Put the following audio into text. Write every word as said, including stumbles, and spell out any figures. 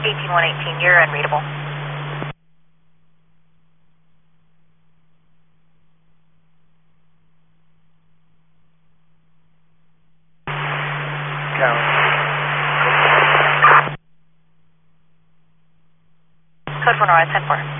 eighteen one eighteen, you're unreadable. Code four, North, ten four.